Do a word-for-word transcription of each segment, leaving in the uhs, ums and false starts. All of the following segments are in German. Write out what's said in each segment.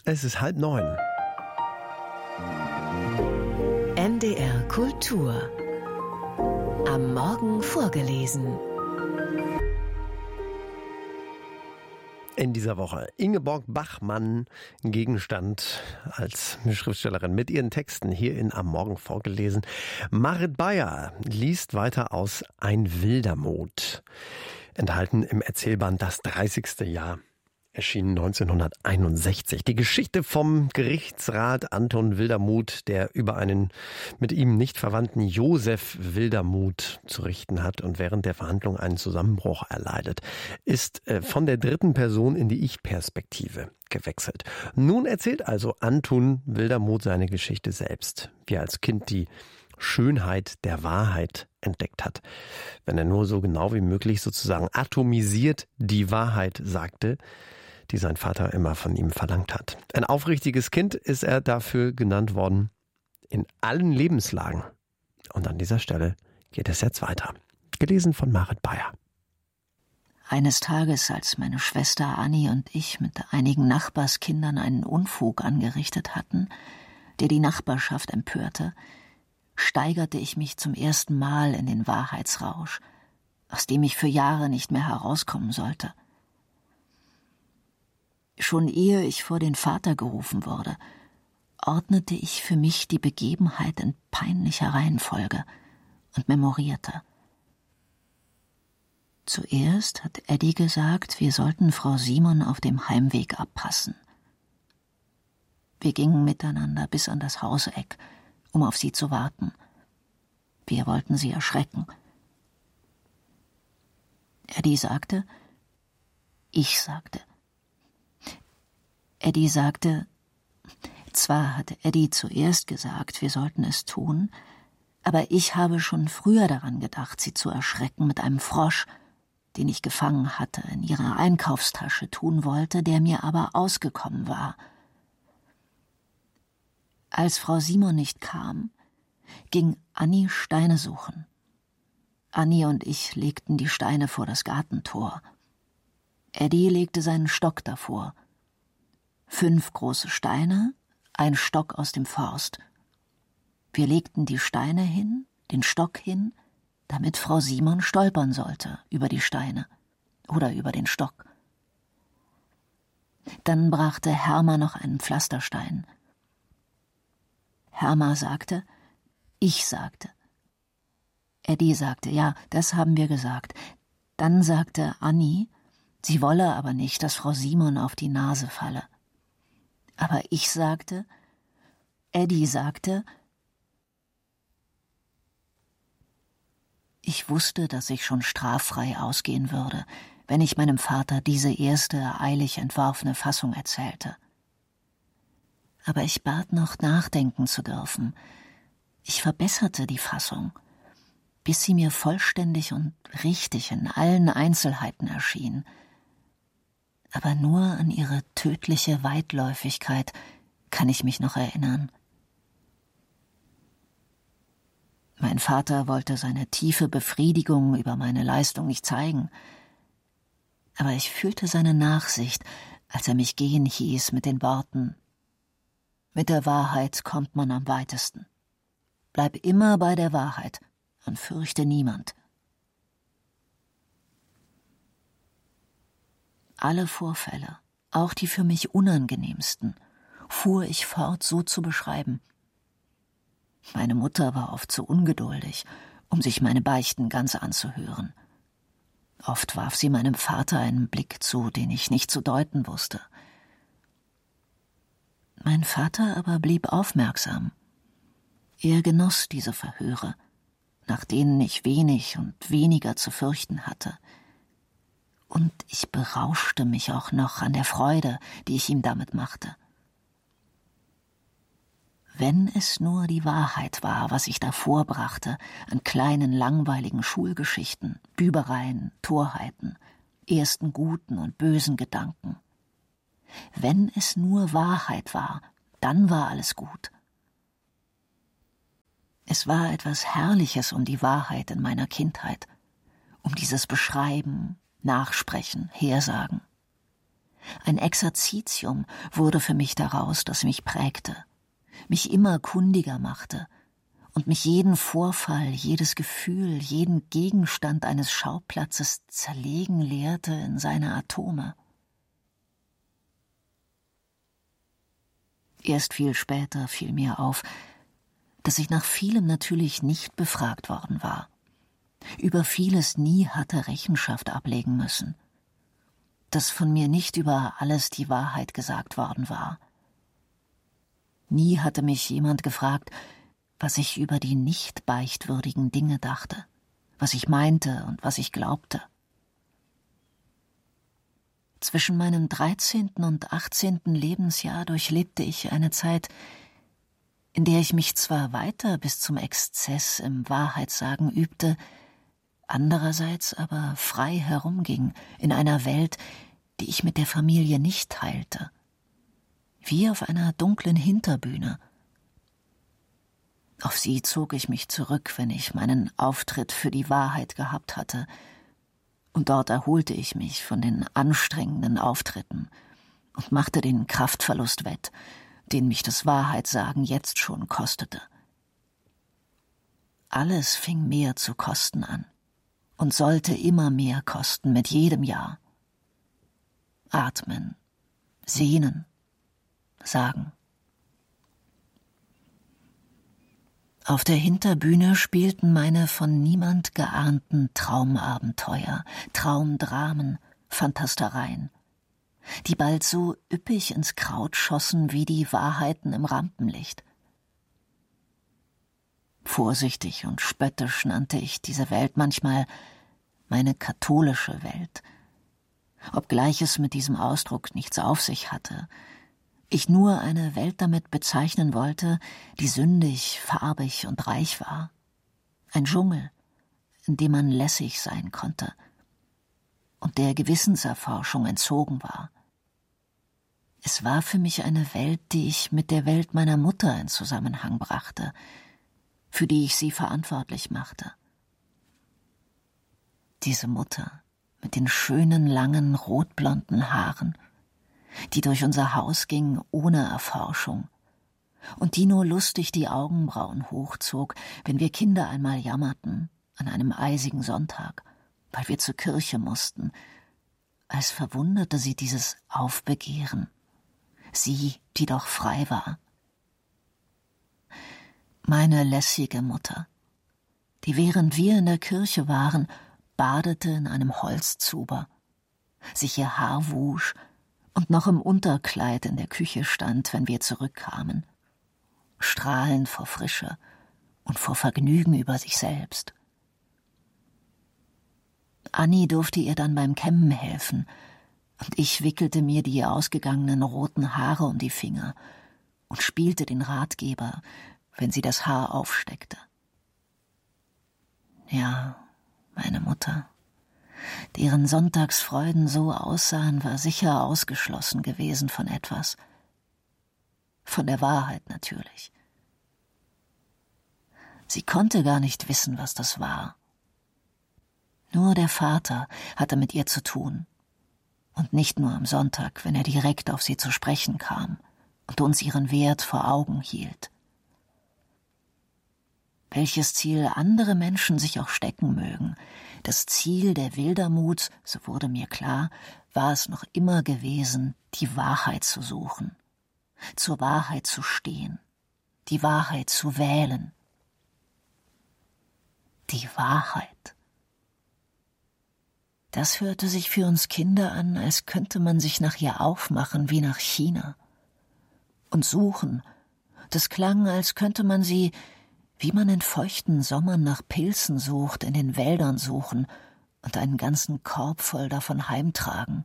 Es ist halb neun. N D R Kultur. Am Morgen vorgelesen. In dieser Woche Ingeborg Bachmann, Gegenstand als Schriftstellerin mit ihren Texten hier in Am Morgen vorgelesen. Marit Beyer liest weiter aus Ein wilder Mut, enthalten im Erzählband Das dreißigste Jahr, erschienen neunzehnhunderteinundsechzig. Die Geschichte vom Gerichtsrat Anton Wildermuth, der über einen mit ihm nicht verwandten Josef Wildermuth zu richten hat und während der Verhandlung einen Zusammenbruch erleidet, ist von der dritten Person in die Ich-Perspektive gewechselt. Nun erzählt also Anton Wildermuth seine Geschichte selbst, wie er als Kind die Schönheit der Wahrheit entdeckt hat. Wenn er nur so genau wie möglich sozusagen atomisiert die Wahrheit sagte, die sein Vater immer von ihm verlangt hat. Ein aufrichtiges Kind ist er dafür genannt worden, in allen Lebenslagen. Und an dieser Stelle geht es jetzt weiter. Gelesen von Marit Beyer. Eines Tages, als meine Schwester Annie und ich mit einigen Nachbarskindern einen Unfug angerichtet hatten, der die Nachbarschaft empörte, steigerte ich mich zum ersten Mal in den Wahrheitsrausch, aus dem ich für Jahre nicht mehr herauskommen sollte. Schon ehe ich vor den Vater gerufen wurde, ordnete ich für mich die Begebenheit in peinlicher Reihenfolge und memorierte. Zuerst hat Eddie gesagt, wir sollten Frau Simon auf dem Heimweg abpassen. Wir gingen miteinander bis an das Hauseck, um auf sie zu warten. Wir wollten sie erschrecken. Eddie sagte, ich sagte. Eddie sagte, zwar hatte Eddie zuerst gesagt, wir sollten es tun, aber ich habe schon früher daran gedacht, sie zu erschrecken mit einem Frosch, den ich gefangen hatte, in ihrer Einkaufstasche tun wollte, der mir aber ausgekommen war. Als Frau Simon nicht kam, ging Annie Steine suchen. Annie und ich legten die Steine vor das Gartentor. Eddie legte seinen Stock davor. Fünf große Steine, ein Stock aus dem Forst. Wir legten die Steine hin, den Stock hin, damit Frau Simon stolpern sollte über die Steine oder über den Stock. Dann brachte Herma noch einen Pflasterstein. Herma sagte, ich sagte. Eddie sagte, ja, das haben wir gesagt. Dann sagte Annie, sie wolle aber nicht, dass Frau Simon auf die Nase falle. Aber ich sagte, Eddie sagte, ich wusste, dass ich schon straffrei ausgehen würde, wenn ich meinem Vater diese erste eilig entworfene Fassung erzählte. Aber ich bat noch nachdenken zu dürfen. Ich verbesserte die Fassung, bis sie mir vollständig und richtig in allen Einzelheiten erschien. Aber nur an ihre tödliche Weitläufigkeit kann ich mich noch erinnern. Mein Vater wollte seine tiefe Befriedigung über meine Leistung nicht zeigen, aber ich fühlte seine Nachsicht, als er mich gehen hieß mit den Worten: Mit der Wahrheit kommt man am weitesten. Bleib immer bei der Wahrheit und fürchte niemand. Alle Vorfälle, auch die für mich unangenehmsten, fuhr ich fort, so zu beschreiben. Meine Mutter war oft zu ungeduldig, um sich meine Beichten ganz anzuhören. Oft warf sie meinem Vater einen Blick zu, den ich nicht zu deuten wusste. Mein Vater aber blieb aufmerksam. Er genoss diese Verhöre, nach denen ich wenig und weniger zu fürchten hatte. Und ich berauschte mich auch noch an der Freude, die ich ihm damit machte. Wenn es nur die Wahrheit war, was ich da vorbrachte, an kleinen, langweiligen Schulgeschichten, Bübereien, Torheiten, ersten guten und bösen Gedanken. Wenn es nur Wahrheit war, dann war alles gut. Es war etwas Herrliches um die Wahrheit in meiner Kindheit, um dieses Beschreiben, Nachsprechen, Hersagen. Ein Exerzitium wurde für mich daraus, das mich prägte, mich immer kundiger machte und mich jeden Vorfall, jedes Gefühl, jeden Gegenstand eines Schauplatzes zerlegen lehrte in seine Atome. Erst viel später fiel mir auf, dass ich nach vielem natürlich nicht befragt worden war, über vieles nie hatte Rechenschaft ablegen müssen, dass von mir nicht über alles die Wahrheit gesagt worden war. Nie hatte mich jemand gefragt, was ich über die nicht beichtwürdigen Dinge dachte, was ich meinte und was ich glaubte. Zwischen meinem dreizehnten und achtzehnten Lebensjahr durchlebte ich eine Zeit, in der ich mich zwar weiter bis zum Exzess im Wahrheitssagen übte, andererseits aber frei herumging in einer Welt, die ich mit der Familie nicht teilte, wie auf einer dunklen Hinterbühne. Auf sie zog ich mich zurück, wenn ich meinen Auftritt für die Wahrheit gehabt hatte, und dort erholte ich mich von den anstrengenden Auftritten und machte den Kraftverlust wett, den mich das Wahrheitssagen jetzt schon kostete. Alles fing mehr zu kosten an und sollte immer mehr kosten mit jedem Jahr. Atmen, sehnen, sagen. Auf der Hinterbühne spielten meine von niemand geahnten Traumabenteuer, Traumdramen, Fantastereien, die bald so üppig ins Kraut schossen wie die Wahrheiten im Rampenlicht. Vorsichtig und spöttisch nannte ich diese Welt manchmal meine katholische Welt, obgleich es mit diesem Ausdruck nichts auf sich hatte, ich nur eine Welt damit bezeichnen wollte, die sündig, farbig und reich war. Ein Dschungel, in dem man lässig sein konnte und der Gewissenserforschung entzogen war. Es war für mich eine Welt, die ich mit der Welt meiner Mutter in Zusammenhang brachte, für die ich sie verantwortlich machte. Diese Mutter mit den schönen, langen, rotblonden Haaren, die durch unser Haus ging ohne Erforschung und die nur lustig die Augenbrauen hochzog, wenn wir Kinder einmal jammerten an einem eisigen Sonntag, weil wir zur Kirche mussten, als verwunderte sie dieses Aufbegehren, sie, die doch frei war. Meine lässige Mutter, die während wir in der Kirche waren, badete in einem Holzzuber, sich ihr Haar wusch und noch im Unterkleid in der Küche stand, wenn wir zurückkamen, strahlend vor Frische und vor Vergnügen über sich selbst. Annie durfte ihr dann beim Kämmen helfen, und ich wickelte mir die ausgegangenen roten Haare um die Finger und spielte den Ratgeber, wenn sie das Haar aufsteckte. Ja, meine Mutter, deren Sonntagsfreuden so aussahen, war sicher ausgeschlossen gewesen von etwas. Von der Wahrheit natürlich. Sie konnte gar nicht wissen, was das war. Nur der Vater hatte mit ihr zu tun. Und nicht nur am Sonntag, wenn er direkt auf sie zu sprechen kam und uns ihren Wert vor Augen hielt. Welches Ziel andere Menschen sich auch stecken mögen, das Ziel der Wildermuts, so wurde mir klar, war es noch immer gewesen, die Wahrheit zu suchen, zur Wahrheit zu stehen, die Wahrheit zu wählen. Die Wahrheit. Das hörte sich für uns Kinder an, als könnte man sich nach ihr aufmachen wie nach China. Und suchen, das klang, als könnte man sie, wie man in feuchten Sommern nach Pilzen sucht, in den Wäldern suchen und einen ganzen Korb voll davon heimtragen.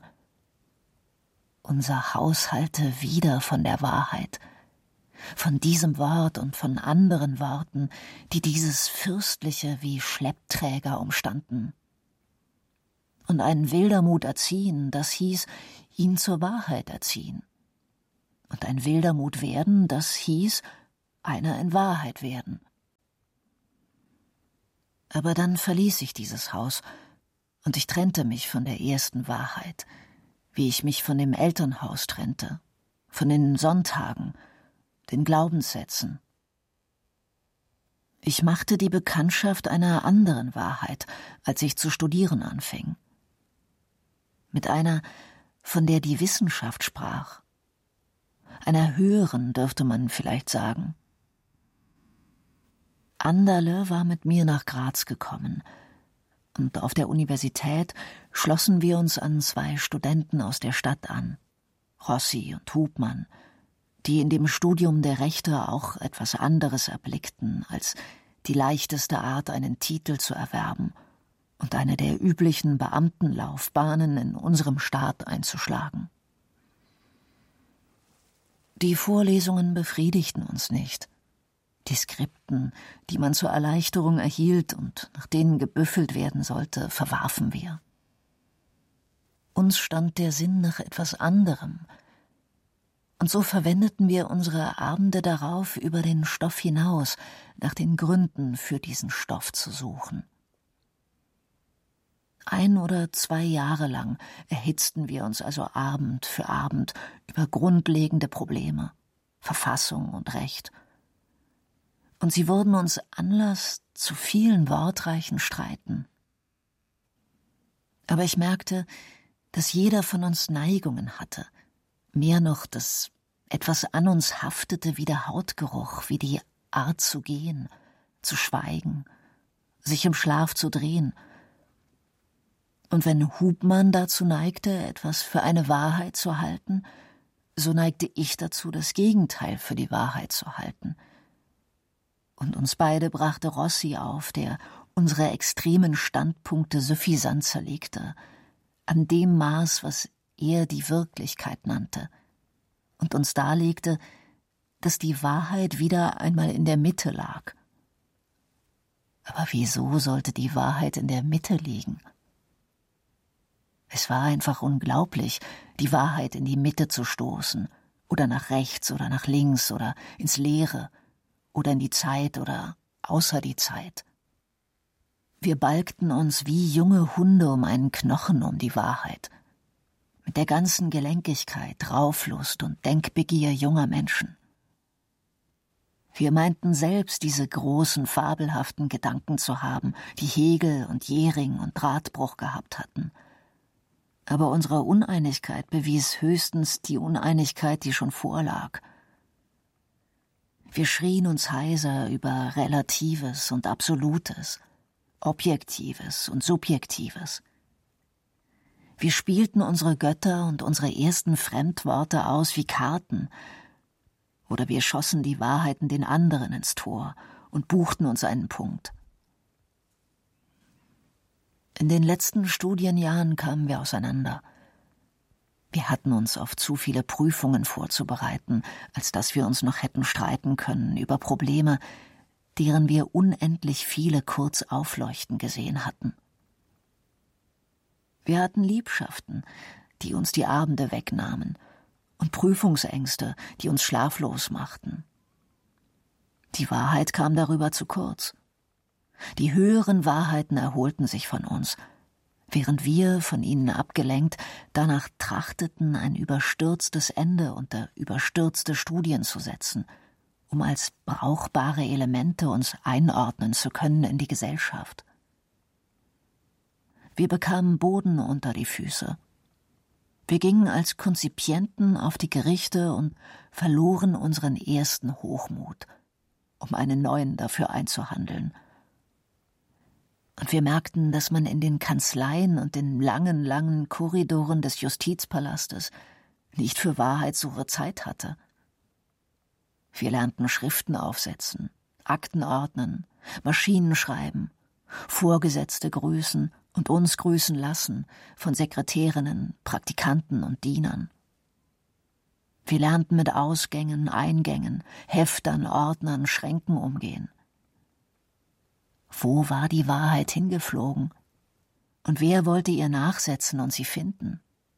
Unser Haus hallte wieder von der Wahrheit, von diesem Wort und von anderen Worten, die dieses Fürstliche wie Schleppträger umstanden. Und einen Wildermut erziehen, das hieß, ihn zur Wahrheit erziehen. Und ein Wildermut werden, das hieß, einer in Wahrheit werden. Aber dann verließ ich dieses Haus, und ich trennte mich von der ersten Wahrheit, wie ich mich von dem Elternhaus trennte, von den Sonntagen, den Glaubenssätzen. Ich machte die Bekanntschaft einer anderen Wahrheit, als ich zu studieren anfing. Mit einer, von der die Wissenschaft sprach. Einer höheren, dürfte man vielleicht sagen. Anderle war mit mir nach Graz gekommen, und auf der Universität schlossen wir uns an zwei Studenten aus der Stadt an, Rossi und Hubmann, die in dem Studium der Rechte auch etwas anderes erblickten, als die leichteste Art, einen Titel zu erwerben und eine der üblichen Beamtenlaufbahnen in unserem Staat einzuschlagen. Die Vorlesungen befriedigten uns nicht. Die Skripten, die man zur Erleichterung erhielt und nach denen gebüffelt werden sollte, verwarfen wir. Uns stand der Sinn nach etwas anderem, und so verwendeten wir unsere Abende darauf, über den Stoff hinaus nach den Gründen für diesen Stoff zu suchen. Ein oder zwei Jahre lang erhitzten wir uns also Abend für Abend über grundlegende Probleme, Verfassung und Recht. Und sie wurden uns Anlass zu vielen wortreichen Streiten. Aber ich merkte, dass jeder von uns Neigungen hatte, mehr noch, dass etwas an uns haftete wie der Hautgeruch, wie die Art zu gehen, zu schweigen, sich im Schlaf zu drehen. Und wenn Hubmann dazu neigte, etwas für eine Wahrheit zu halten, so neigte ich dazu, das Gegenteil für die Wahrheit zu halten. Und uns beide brachte Rossi auf, der unsere extremen Standpunkte suffisant zerlegte, an dem Maß, was er die Wirklichkeit nannte, und uns darlegte, dass die Wahrheit wieder einmal in der Mitte lag. Aber wieso sollte die Wahrheit in der Mitte liegen? Es war einfach unglaublich, die Wahrheit in die Mitte zu stoßen, oder nach rechts oder nach links oder ins Leere, oder in die Zeit oder außer die Zeit. Wir balgten uns wie junge Hunde um einen Knochen um die Wahrheit, mit der ganzen Gelenkigkeit, Rauflust und Denkbegier junger Menschen. Wir meinten selbst, diese großen, fabelhaften Gedanken zu haben, die Hegel und Jhering und Drathbruch gehabt hatten. Aber unsere Uneinigkeit bewies höchstens die Uneinigkeit, die schon vorlag. Wir schrien uns heiser über Relatives und Absolutes, Objektives und Subjektives. Wir spielten unsere Götter und unsere ersten Fremdworte aus wie Karten, oder wir schossen die Wahrheiten den anderen ins Tor und buchten uns einen Punkt. In den letzten Studienjahren kamen wir auseinander. Wir hatten uns auf zu viele Prüfungen vorzubereiten, als dass wir uns noch hätten streiten können über Probleme, deren wir unendlich viele kurz aufleuchten gesehen hatten. Wir hatten Liebschaften, die uns die Abende wegnahmen, und Prüfungsängste, die uns schlaflos machten. Die Wahrheit kam darüber zu kurz. Die höheren Wahrheiten erholten sich von uns, während wir, von ihnen abgelenkt, danach trachteten, ein überstürztes Ende unter überstürzte Studien zu setzen, um als brauchbare Elemente uns einordnen zu können in die Gesellschaft. Wir bekamen Boden unter die Füße. Wir gingen als Konzipienten auf die Gerichte und verloren unseren ersten Hochmut, um einen neuen dafür einzuhandeln. Und wir merkten, dass man in den Kanzleien und den langen, langen Korridoren des Justizpalastes nicht für Wahrheitssuche Zeit hatte. Wir lernten Schriften aufsetzen, Akten ordnen, Maschinen schreiben, Vorgesetzte grüßen und uns grüßen lassen von Sekretärinnen, Praktikanten und Dienern. Wir lernten mit Ausgängen, Eingängen, Heftern, Ordnern, Schränken umgehen. Wo war die Wahrheit hingeflogen? Und wer wollte ihr nachsetzen und sie finden?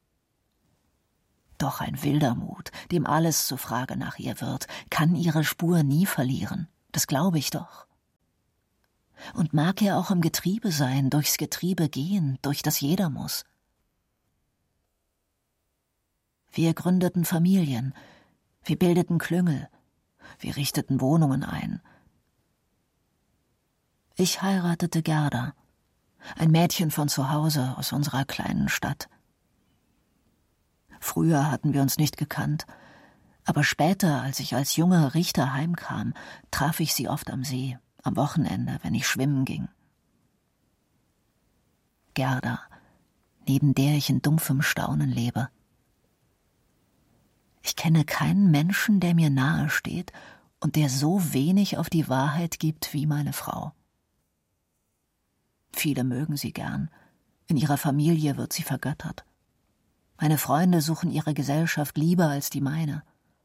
Doch ein wilder Mut, dem alles zur Frage nach ihr wird, kann ihre Spur nie verlieren. Das glaube ich doch. Und mag er auch im Getriebe sein, durchs Getriebe gehen, durch das jeder muss. Wir gründeten Familien, wir bildeten Klüngel, wir richteten Wohnungen ein. Ich heiratete Gerda, ein Mädchen von zu Hause aus unserer kleinen Stadt. Früher hatten wir uns nicht gekannt, aber später, als ich als junger Richter heimkam, traf ich sie oft am See, am Wochenende, wenn ich schwimmen ging. Gerda, neben der ich in dumpfem Staunen lebe. Ich kenne keinen Menschen, der mir nahe steht und der so wenig auf die Wahrheit gibt wie meine Frau. Viele mögen sie gern. In ihrer Familie wird sie vergöttert. Meine Freunde suchen ihre Gesellschaft lieber als die meine.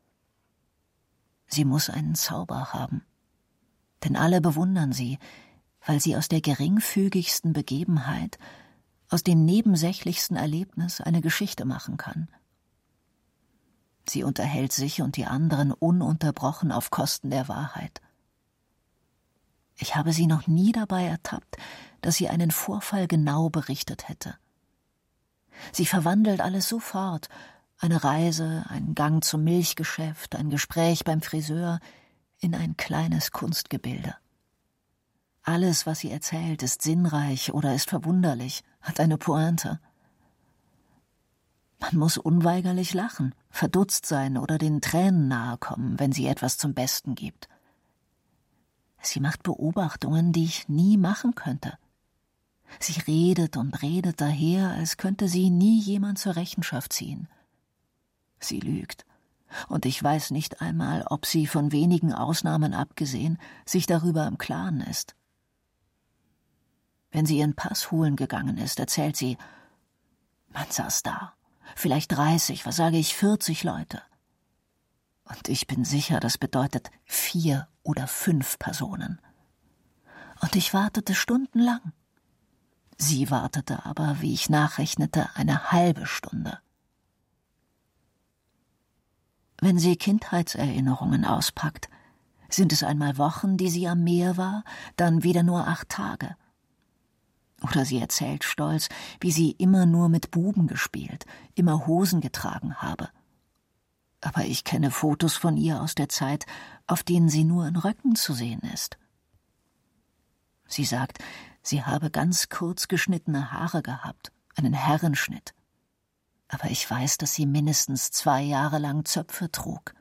Sie muss einen Zauber haben. Denn alle bewundern sie, weil sie aus der geringfügigsten Begebenheit, aus dem nebensächlichsten Erlebnis eine Geschichte machen kann. Sie unterhält sich und die anderen ununterbrochen auf Kosten der Wahrheit. Ich habe sie noch nie dabei ertappt, dass sie einen Vorfall genau berichtet hätte. Sie verwandelt alles sofort, eine Reise, einen Gang zum Milchgeschäft, ein Gespräch beim Friseur, in ein kleines Kunstgebilde. Alles, was sie erzählt, ist sinnreich oder ist verwunderlich, hat eine Pointe. Man muss unweigerlich lachen, verdutzt sein oder den Tränen nahe kommen, wenn sie etwas zum Besten gibt. Sie macht Beobachtungen, die ich nie machen könnte. Sie redet und redet daher, als könnte sie nie jemand zur Rechenschaft ziehen. Sie lügt, und ich weiß nicht einmal, ob sie, von wenigen Ausnahmen abgesehen, sich darüber im Klaren ist. Wenn sie ihren Pass holen gegangen ist, erzählt sie, man saß da, vielleicht dreißig, was sage ich, vierzig Leute. Und ich bin sicher, das bedeutet vier oder fünf Personen. Und ich wartete stundenlang. Sie wartete aber, wie ich nachrechnete, eine halbe Stunde. Wenn sie Kindheitserinnerungen auspackt, sind es einmal Wochen, die sie am Meer war, dann wieder nur acht Tage. Oder sie erzählt stolz, wie sie immer nur mit Buben gespielt, immer Hosen getragen habe. Aber ich kenne Fotos von ihr aus der Zeit, auf denen sie nur in Röcken zu sehen ist. Sie sagt, sie habe ganz kurz geschnittene Haare gehabt, einen Herrenschnitt. Aber ich weiß, dass sie mindestens zwei Jahre lang Zöpfe trug.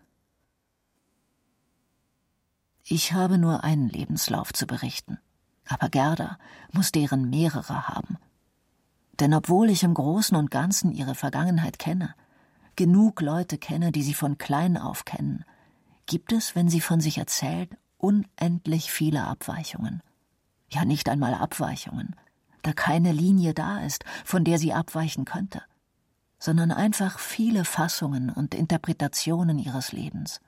Ich habe nur einen Lebenslauf zu berichten, aber Gerda muss deren mehrere haben. Denn obwohl ich im Großen und Ganzen ihre Vergangenheit kenne, genug Leute kenne, die sie von klein auf kennen, gibt es, wenn sie von sich erzählt, unendlich viele Abweichungen. Ja, nicht einmal Abweichungen, da keine Linie da ist, von der sie abweichen könnte, sondern einfach viele Fassungen und Interpretationen ihres Lebens.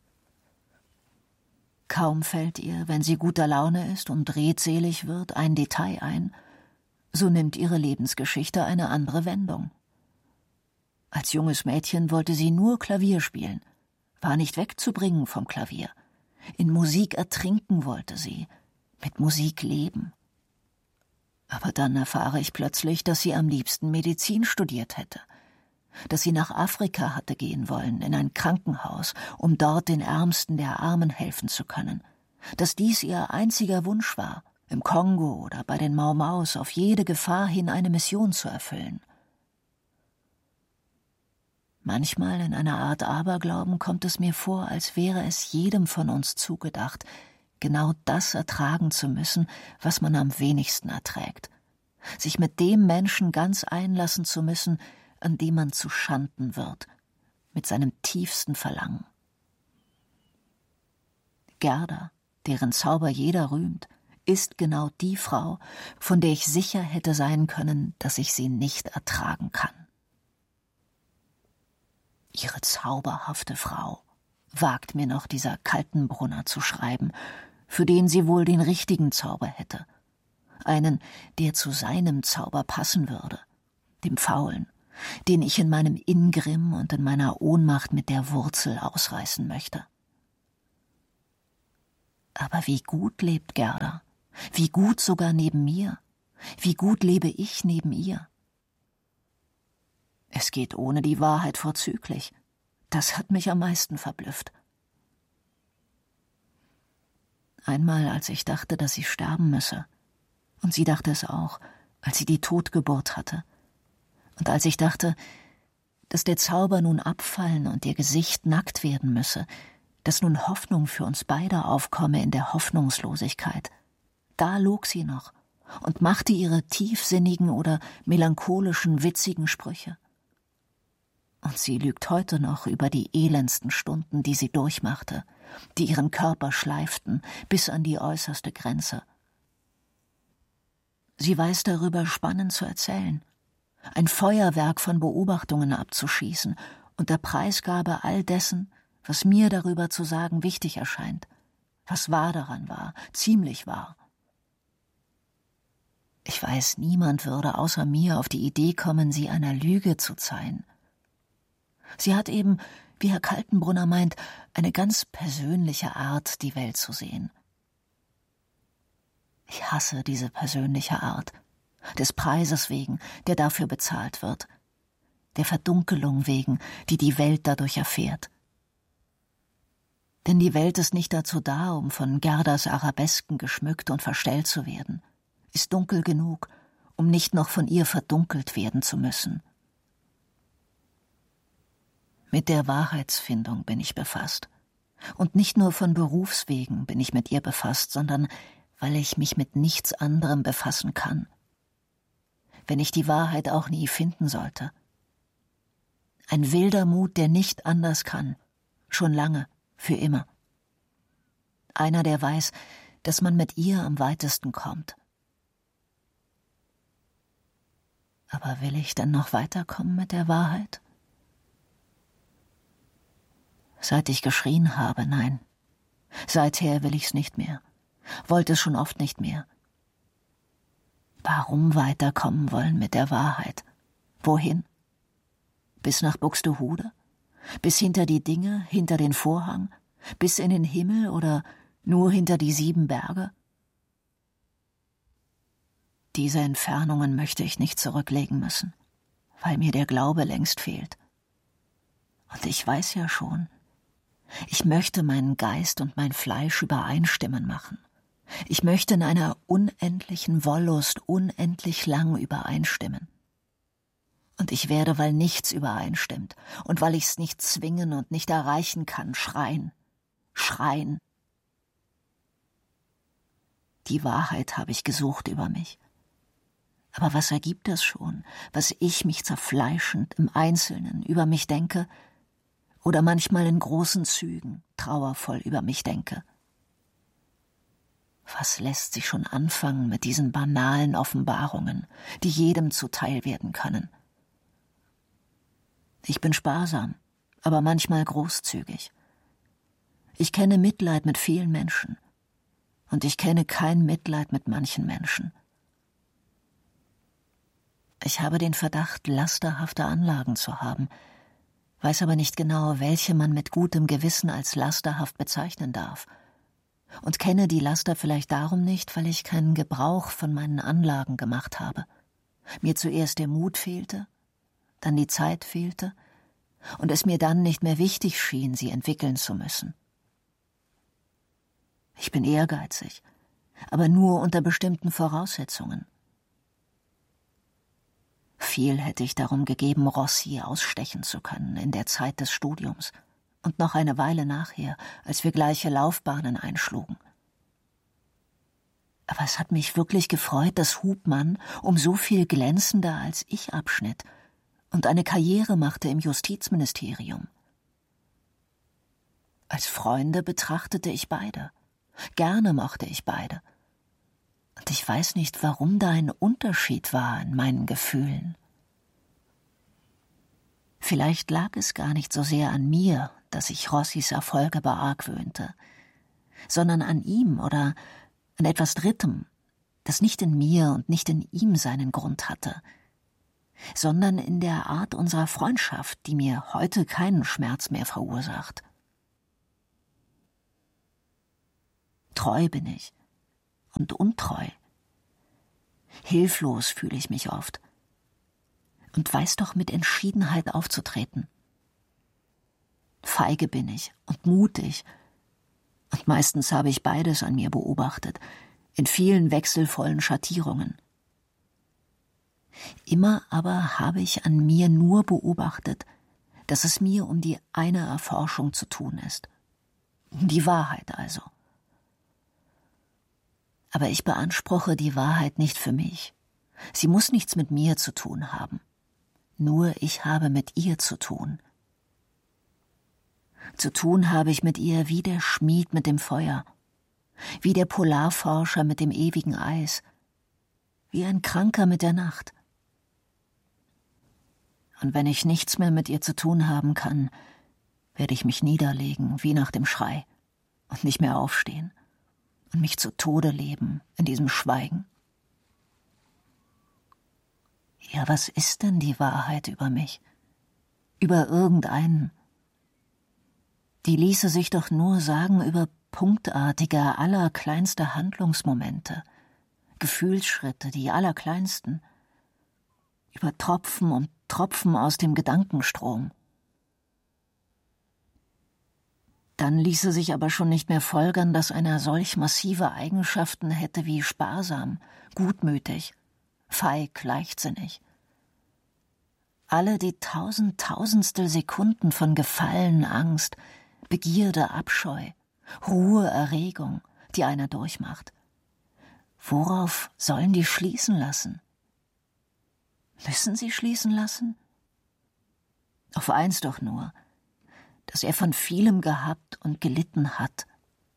Kaum fällt ihr, wenn sie guter Laune ist und redselig wird, ein Detail ein, so nimmt ihre Lebensgeschichte eine andere Wendung. Als junges Mädchen wollte sie nur Klavier spielen, war nicht wegzubringen vom Klavier. In Musik ertrinken wollte sie, mit Musik leben. Aber dann erfahre ich plötzlich, dass sie am liebsten Medizin studiert hätte, dass sie nach Afrika hatte gehen wollen, in ein Krankenhaus, um dort den Ärmsten der Armen helfen zu können, dass dies ihr einziger Wunsch war, im Kongo oder bei den Mau Maus auf jede Gefahr hin eine Mission zu erfüllen. Manchmal in einer Art Aberglauben kommt es mir vor, als wäre es jedem von uns zugedacht, genau das ertragen zu müssen, was man am wenigsten erträgt, sich mit dem Menschen ganz einlassen zu müssen, an dem man zu Schanden wird, mit seinem tiefsten Verlangen. Gerda, deren Zauber jeder rühmt, ist genau die Frau, von der ich sicher hätte sein können, dass ich sie nicht ertragen kann. Ihre zauberhafte Frau, wagt mir noch dieser Kaltenbrunner zu schreiben, für den sie wohl den richtigen Zauber hätte, einen, der zu seinem Zauber passen würde, dem Faulen, den ich in meinem Ingrimm und in meiner Ohnmacht mit der Wurzel ausreißen möchte. Aber wie gut lebt Gerda, wie gut sogar neben mir, wie gut lebe ich neben ihr. Es geht ohne die Wahrheit vorzüglich. Das hat mich am meisten verblüfft. Einmal, als ich dachte, dass sie sterben müsse, und sie dachte es auch, als sie die Totgeburt hatte, und als ich dachte, dass der Zauber nun abfallen und ihr Gesicht nackt werden müsse, dass nun Hoffnung für uns beide aufkomme in der Hoffnungslosigkeit, da log sie noch und machte ihre tiefsinnigen oder melancholischen, witzigen Sprüche. Und sie lügt heute noch über die elendsten Stunden, die sie durchmachte, die ihren Körper schleiften bis an die äußerste Grenze. Sie weiß darüber, spannend zu erzählen, ein Feuerwerk von Beobachtungen abzuschießen und der Preisgabe all dessen, was mir darüber zu sagen wichtig erscheint, was wahr daran war, ziemlich wahr. Ich weiß, niemand würde außer mir auf die Idee kommen, sie einer Lüge zu zeihen. Sie hat eben, wie Herr Kaltenbrunner meint, eine ganz persönliche Art, die Welt zu sehen. Ich hasse diese persönliche Art, des Preises wegen, der dafür bezahlt wird, der Verdunkelung wegen, die die Welt dadurch erfährt. Denn die Welt ist nicht dazu da, um von Gerdas Arabesken geschmückt und verstellt zu werden, ist dunkel genug, um nicht noch von ihr verdunkelt werden zu müssen. Mit der Wahrheitsfindung bin ich befasst. Und nicht nur von Berufswegen bin ich mit ihr befasst, sondern weil ich mich mit nichts anderem befassen kann. Wenn ich die Wahrheit auch nie finden sollte. Ein wilder Mut, der nicht anders kann, schon lange, für immer. Einer, der weiß, dass man mit ihr am weitesten kommt. Aber will ich denn noch weiterkommen mit der Wahrheit? Seit ich geschrien habe, nein. Seither will ich's nicht mehr. Wollte es schon oft nicht mehr. Warum weiterkommen wollen mit der Wahrheit? Wohin? Bis nach Buxtehude? Bis hinter die Dinge, hinter den Vorhang? Bis in den Himmel oder nur hinter die sieben Berge? Diese Entfernungen möchte ich nicht zurücklegen müssen, weil mir der Glaube längst fehlt. Und ich weiß ja schon, ich möchte meinen Geist und mein Fleisch übereinstimmen machen. Ich möchte in einer unendlichen Wollust unendlich lang übereinstimmen. Und ich werde, weil nichts übereinstimmt und weil ich's nicht zwingen und nicht erreichen kann, schreien, schreien. Die Wahrheit habe ich gesucht über mich. Aber was ergibt das schon, was ich mich zerfleischend im Einzelnen über mich denke oder manchmal in großen Zügen trauervoll über mich denke? Was lässt sich schon anfangen mit diesen banalen Offenbarungen, die jedem zuteil werden können? Ich bin sparsam, aber manchmal großzügig. Ich kenne Mitleid mit vielen Menschen und ich kenne kein Mitleid mit manchen Menschen. Ich habe den Verdacht, lasterhafte Anlagen zu haben, weiß aber nicht genau, welche man mit gutem Gewissen als lasterhaft bezeichnen darf. Und kenne die Laster vielleicht darum nicht, weil ich keinen Gebrauch von meinen Anlagen gemacht habe. Mir zuerst der Mut fehlte, dann die Zeit fehlte und es mir dann nicht mehr wichtig schien, sie entwickeln zu müssen. Ich bin ehrgeizig, aber nur unter bestimmten Voraussetzungen. Viel hätte ich darum gegeben, Rossi ausstechen zu können in der Zeit des Studiums und noch eine Weile nachher, als wir gleiche Laufbahnen einschlugen. Aber es hat mich wirklich gefreut, dass Hubmann um so viel glänzender als ich abschnitt und eine Karriere machte im Justizministerium. Als Freunde betrachtete ich beide. Gerne mochte ich beide. Und ich weiß nicht, warum da ein Unterschied war in meinen Gefühlen. Vielleicht lag es gar nicht so sehr an mir, dass ich Rossis Erfolge beargwöhnte, sondern an ihm oder an etwas Drittem, das nicht in mir und nicht in ihm seinen Grund hatte, sondern in der Art unserer Freundschaft, die mir heute keinen Schmerz mehr verursacht. Treu bin ich und untreu. Hilflos fühle ich mich oft. und weiß doch mit Entschiedenheit aufzutreten. Feige bin ich und mutig, und meistens habe ich beides an mir beobachtet, in vielen wechselvollen Schattierungen. Immer aber habe ich an mir nur beobachtet, dass es mir um die eine Erforschung zu tun ist, um die Wahrheit also. Aber ich beanspruche die Wahrheit nicht für mich. Sie muss nichts mit mir zu tun haben. Nur ich habe mit ihr zu tun. Zu tun habe ich mit ihr wie der Schmied mit dem Feuer, wie der Polarforscher mit dem ewigen Eis, wie ein Kranker mit der Nacht. Und wenn ich nichts mehr mit ihr zu tun haben kann, werde ich mich niederlegen wie nach dem Schrei und nicht mehr aufstehen und mich zu Tode leben in diesem Schweigen. Ja, was ist denn die Wahrheit über mich? Über irgendeinen? Die ließe sich doch nur sagen über punktartige, allerkleinste Handlungsmomente, Gefühlsschritte, die allerkleinsten, über Tropfen und Tropfen aus dem Gedankenstrom. Dann ließe sich aber schon nicht mehr folgern, dass einer solch massive Eigenschaften hätte wie sparsam, gutmütig, feig, leichtsinnig. Alle die tausend tausendstel Sekunden von Gefallen, Angst, Begierde, Abscheu, Ruhe, Erregung, die einer durchmacht. Worauf sollen die schließen lassen? Müssen sie schließen lassen? Auf eins doch nur, dass er von vielem gehabt und gelitten hat.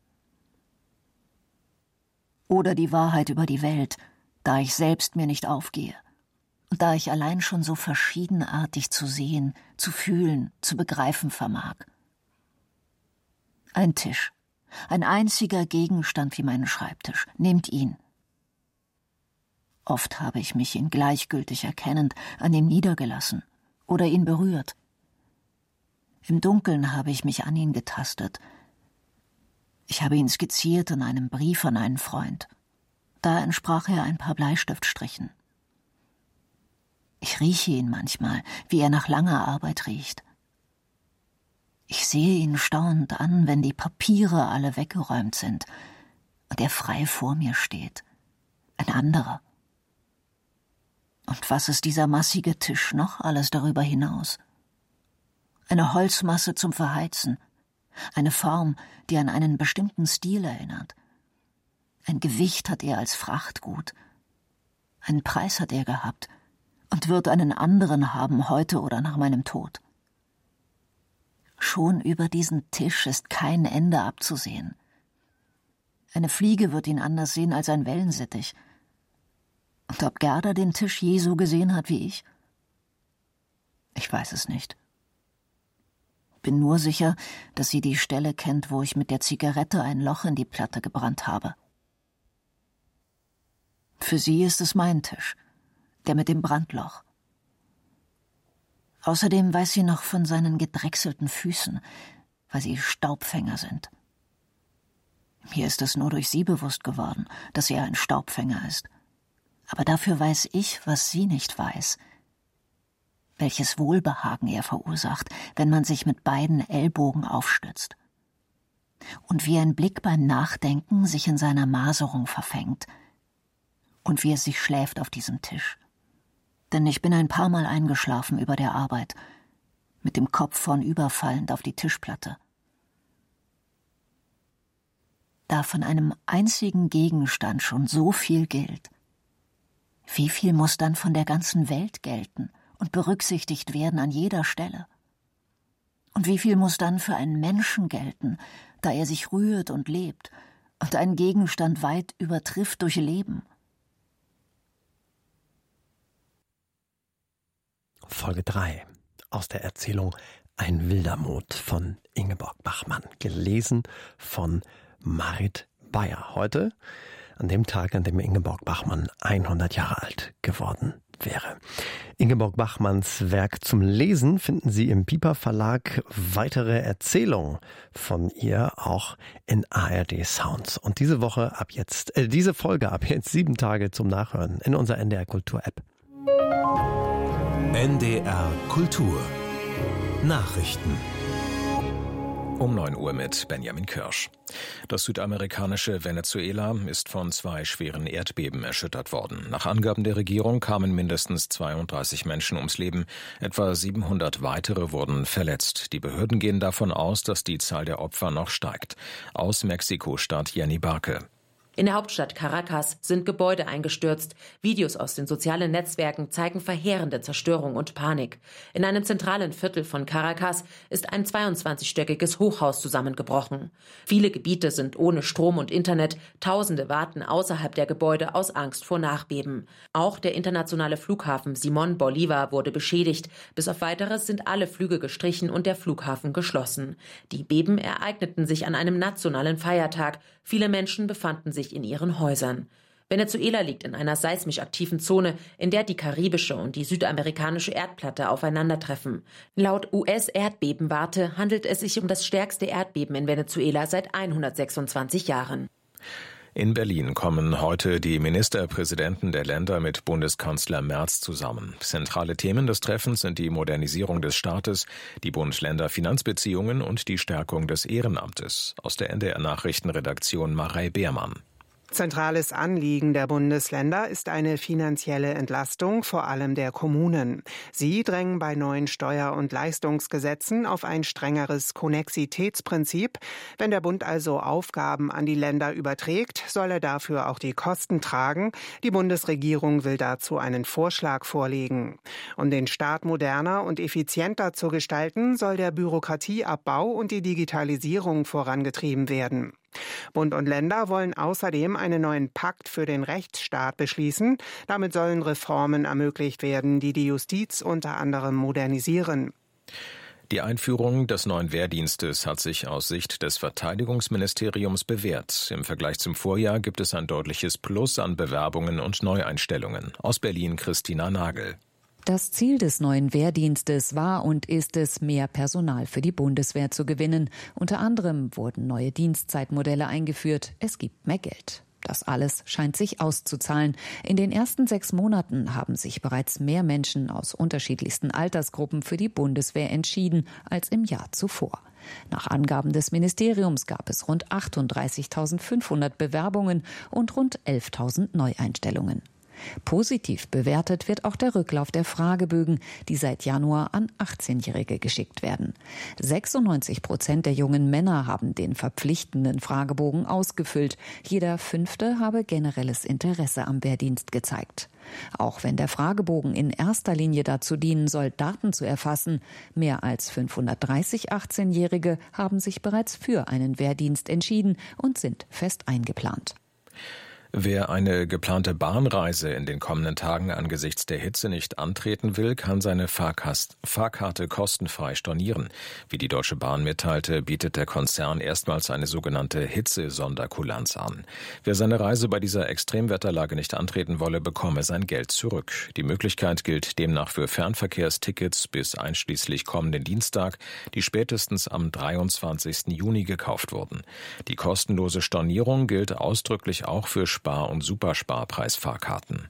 Oder die Wahrheit über die Welt, da ich selbst mir nicht aufgehe und da ich allein schon so verschiedenartig zu sehen, zu fühlen, zu begreifen vermag. Ein Tisch, ein einziger Gegenstand wie mein Schreibtisch, nehmt ihn. Oft habe ich mich ihn gleichgültig erkennend an ihm niedergelassen oder ihn berührt. Im Dunkeln habe ich mich an ihn getastet. Ich habe ihn skizziert in einem Brief an einen Freund. Da entsprach er ein paar Bleistiftstrichen. Ich rieche ihn manchmal, wie er nach langer Arbeit riecht. Ich sehe ihn staunend an, wenn die Papiere alle weggeräumt sind und er frei vor mir steht. Ein anderer. Und was ist dieser massige Tisch noch alles darüber hinaus? Eine Holzmasse zum Verheizen, eine Form, die an einen bestimmten Stil erinnert. Ein Gewicht hat er als Frachtgut, einen Preis hat er gehabt und wird einen anderen haben heute oder nach meinem Tod. Schon über diesen Tisch ist kein Ende abzusehen. Eine Fliege wird ihn anders sehen als ein Wellensittich. Und ob Gerda den Tisch je so gesehen hat wie ich? Ich weiß es nicht. Bin nur sicher, dass sie die Stelle kennt, wo ich mit der Zigarette ein Loch in die Platte gebrannt habe. Für sie ist es mein Tisch, der mit dem Brandloch. Außerdem weiß sie noch von seinen gedrechselten Füßen, weil sie Staubfänger sind. Mir ist es nur durch sie bewusst geworden, dass er ein Staubfänger ist. Aber dafür weiß ich, was sie nicht weiß. Welches Wohlbehagen er verursacht, wenn man sich mit beiden Ellbogen aufstützt. Und wie ein Blick beim Nachdenken sich in seiner Maserung verfängt. Und wie es sich schläft auf diesem Tisch. Denn ich bin ein paar Mal eingeschlafen über der Arbeit, mit dem Kopf vornüberfallend auf die Tischplatte. Da von einem einzigen Gegenstand schon so viel gilt, wie viel muss dann von der ganzen Welt gelten und berücksichtigt werden an jeder Stelle? Und wie viel muss dann für einen Menschen gelten, da er sich rührt und lebt und einen Gegenstand weit übertrifft durch Leben? Folge drei aus der Erzählung Ein wilder Mond von Ingeborg Bachmann, gelesen von Marit Beyer. Heute, an dem Tag, an dem Ingeborg Bachmann hundert Jahre alt geworden wäre. Ingeborg Bachmanns Werk zum Lesen finden Sie im Piper Verlag. Weitere Erzählungen von ihr auch in A R D Sounds. Und diese Woche ab jetzt, äh, diese Folge ab jetzt sieben Tage zum Nachhören in unserer N D R Kultur App. N D R Kultur Nachrichten um neun Uhr mit Benjamin Kirsch. Das südamerikanische Venezuela ist von zwei schweren Erdbeben erschüttert worden. Nach Angaben der Regierung kamen mindestens zweiunddreißig Menschen ums Leben. Etwa siebenhundert weitere wurden verletzt. Die Behörden gehen davon aus, dass die Zahl der Opfer noch steigt. Aus Mexiko-Stadt Jenny Barke. In der Hauptstadt Caracas sind Gebäude eingestürzt. Videos aus den sozialen Netzwerken zeigen verheerende Zerstörung und Panik. In einem zentralen Viertel von Caracas ist ein zweiundzwanzigstöckiges Hochhaus zusammengebrochen. Viele Gebiete sind ohne Strom und Internet. Tausende warten außerhalb der Gebäude aus Angst vor Nachbeben. Auch der internationale Flughafen Simón Bolívar wurde beschädigt. Bis auf Weiteres sind alle Flüge gestrichen und der Flughafen geschlossen. Die Beben ereigneten sich an einem nationalen Feiertag. Viele Menschen befanden sich in ihren Häusern. Venezuela liegt in einer seismisch aktiven Zone, in der die karibische und die südamerikanische Erdplatte aufeinandertreffen. Laut U S-Erdbebenwarte handelt es sich um das stärkste Erdbeben in Venezuela seit hundertsechsundzwanzig Jahren. In Berlin kommen heute die Ministerpräsidenten der Länder mit Bundeskanzler Merz zusammen. Zentrale Themen des Treffens sind die Modernisierung des Staates, die Bund-Länder-Finanzbeziehungen und die Stärkung des Ehrenamtes. Aus der N D R-Nachrichtenredaktion Marei Beermann. Zentrales Anliegen der Bundesländer ist eine finanzielle Entlastung, vor allem der Kommunen. Sie drängen bei neuen Steuer- und Leistungsgesetzen auf ein strengeres Konnexitätsprinzip. Wenn der Bund also Aufgaben an die Länder überträgt, soll er dafür auch die Kosten tragen. Die Bundesregierung will dazu einen Vorschlag vorlegen. Um den Staat moderner und effizienter zu gestalten, soll der Bürokratieabbau und die Digitalisierung vorangetrieben werden. Bund und Länder wollen außerdem einen neuen Pakt für den Rechtsstaat beschließen. Damit sollen Reformen ermöglicht werden, die die Justiz unter anderem modernisieren. Die Einführung des neuen Wehrdienstes hat sich aus Sicht des Verteidigungsministeriums bewährt. Im Vergleich zum Vorjahr gibt es ein deutliches Plus an Bewerbungen und Neueinstellungen. Aus Berlin Christina Nagel. Das Ziel des neuen Wehrdienstes war und ist es, mehr Personal für die Bundeswehr zu gewinnen. Unter anderem wurden neue Dienstzeitmodelle eingeführt. Es gibt mehr Geld. Das alles scheint sich auszuzahlen. In den ersten sechs Monaten haben sich bereits mehr Menschen aus unterschiedlichsten Altersgruppen für die Bundeswehr entschieden als im Jahr zuvor. Nach Angaben des Ministeriums gab es rund achtunddreißigtausendfünfhundert Bewerbungen und rund elftausend Neueinstellungen. Positiv bewertet wird auch der Rücklauf der Fragebögen, die seit Januar an achtzehnjährige geschickt werden. sechsundneunzig Prozent der jungen Männer haben den verpflichtenden Fragebogen ausgefüllt. Jeder Fünfte habe generelles Interesse am Wehrdienst gezeigt. Auch wenn der Fragebogen in erster Linie dazu dienen soll, Daten zu erfassen, mehr als fünfhundertdreißig achtzehnjährige haben sich bereits für einen Wehrdienst entschieden und sind fest eingeplant. Wer eine geplante Bahnreise in den kommenden Tagen angesichts der Hitze nicht antreten will, kann seine Fahrkast- Fahrkarte kostenfrei stornieren. Wie die Deutsche Bahn mitteilte, bietet der Konzern erstmals eine sogenannte Hitze-Sonderkulanz an. Wer seine Reise bei dieser Extremwetterlage nicht antreten wolle, bekomme sein Geld zurück. Die Möglichkeit gilt demnach für Fernverkehrstickets bis einschließlich kommenden Dienstag, die spätestens am dreiundzwanzigsten Juni gekauft wurden. Die kostenlose Stornierung gilt ausdrücklich auch für Spar- und Supersparpreisfahrkarten.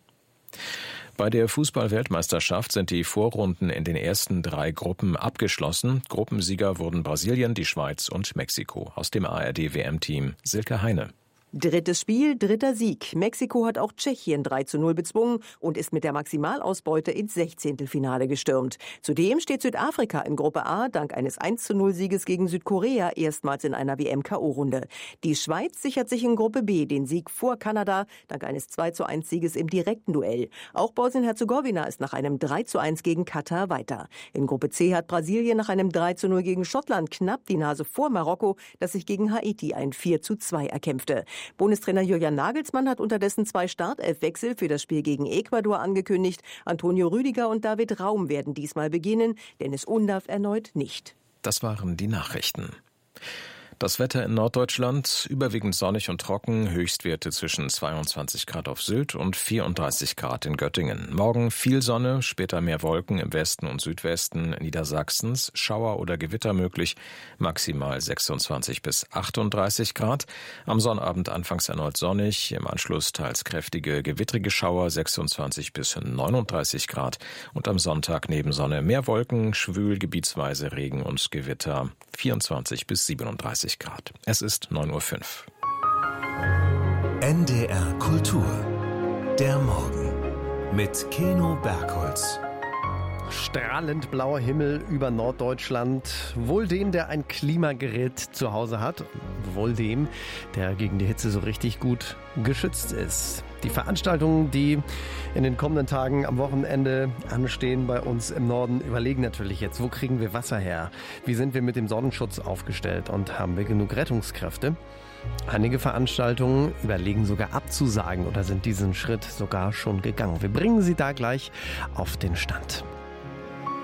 Bei der Fußball-Weltmeisterschaft sind die Vorrunden in den ersten drei Gruppen abgeschlossen. Gruppensieger wurden Brasilien, die Schweiz und Mexiko. Aus dem A R D-W M-Team Silke Heine. Drittes Spiel, dritter Sieg. Mexiko hat auch Tschechien drei zu null bezwungen und ist mit der Maximalausbeute ins Sechzehntelfinale gestürmt. Zudem steht Südafrika in Gruppe A dank eines eins zu null Sieges gegen Südkorea erstmals in einer W M-K O-Runde. Die Schweiz sichert sich in Gruppe B den Sieg vor Kanada dank eines zwei zu eins Sieges im direkten Duell. Auch Bosnien-Herzegowina ist nach einem drei zu eins gegen Katar weiter. In Gruppe C hat Brasilien nach einem drei zu null gegen Schottland knapp die Nase vor Marokko, das sich gegen Haiti ein vier zu zwei erkämpfte. Bundestrainer Julian Nagelsmann hat unterdessen zwei Startelfwechsel für das Spiel gegen Ecuador angekündigt. Antonio Rüdiger und David Raum werden diesmal beginnen, Dennis Undaff erneut nicht. Das waren die Nachrichten. Das Wetter in Norddeutschland überwiegend sonnig und trocken, Höchstwerte zwischen zweiundzwanzig Grad auf Sylt und vierunddreißig Grad in Göttingen. Morgen viel Sonne, später mehr Wolken im Westen und Südwesten Niedersachsens, Schauer oder Gewitter möglich, maximal sechsundzwanzig bis achtunddreißig Grad. Am Sonnabend anfangs erneut sonnig, im Anschluss teils kräftige gewittrige Schauer, sechsundzwanzig bis neununddreißig Grad. Und am Sonntag neben Sonne mehr Wolken, schwül, gebietsweise Regen und Gewitter, vierundzwanzig bis siebenunddreißig Grad. Es ist neun Uhr fünf. N D R Kultur. Der Morgen. Mit Keno Bergholz. Strahlend blauer Himmel über Norddeutschland. Wohl dem, der ein Klimagerät zu Hause hat. Wohl dem, der gegen die Hitze so richtig gut geschützt ist. Die Veranstaltungen, die in den kommenden Tagen am Wochenende anstehen bei uns im Norden, überlegen natürlich jetzt, wo kriegen wir Wasser her? Wie sind wir mit dem Sonnenschutz aufgestellt und haben wir genug Rettungskräfte? Einige Veranstaltungen überlegen sogar abzusagen oder sind diesen Schritt sogar schon gegangen. Wir bringen Sie da gleich auf den Stand.